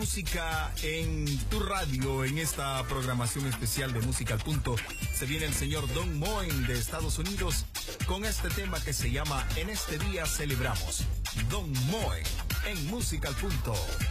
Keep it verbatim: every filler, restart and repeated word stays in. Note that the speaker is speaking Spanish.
Música en tu radio, en esta programación especial de Música al Punto. Se viene el señor Don Moen de Estados Unidos con este tema que se llama En este día celebramos. Don Moen en Música al Punto.